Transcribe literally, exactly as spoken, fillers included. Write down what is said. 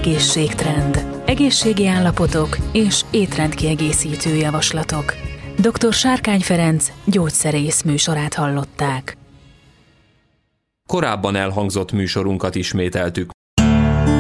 Egészségtrend. Egészségi állapotok és étrendkiegészítő javaslatok. doktor Sárkány Ferenc gyógyszerész műsorát hallották. Korábban elhangzott műsorunkat ismételtük.